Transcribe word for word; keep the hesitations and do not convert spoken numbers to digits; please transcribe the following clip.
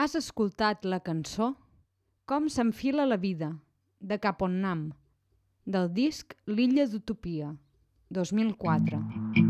Has escoltat la cançó Com s'enfila la vida, de Caponnam, del disc L'illa d'Utopia, dos mil quatre.